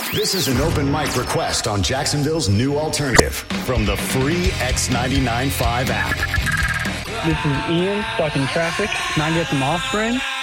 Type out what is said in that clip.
This is an open mic request on Jacksonville's new alternative from the free X99.5 app. This is Ian stuck in traffic. Can I get some Offspring?